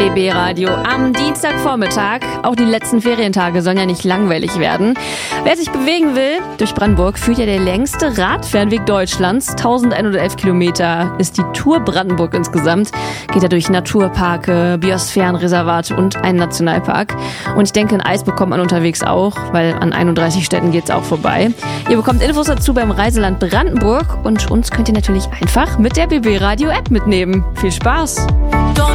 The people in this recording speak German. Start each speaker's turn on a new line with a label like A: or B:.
A: BB Radio am Dienstagvormittag. Auch die letzten Ferientage sollen ja nicht langweilig werden. Wer sich bewegen will, durch Brandenburg führt ja der längste Radfernweg Deutschlands. 1111 Kilometer ist die Tour Brandenburg insgesamt. Geht ja durch Naturparke, Biosphärenreservate und einen Nationalpark. Und ich denke, ein Eis bekommt man unterwegs auch, weil an 31 Städten geht's auch vorbei. Ihr bekommt Infos dazu beim Reiseland Brandenburg und uns könnt ihr natürlich einfach mit der BB Radio App mitnehmen. Viel Spaß!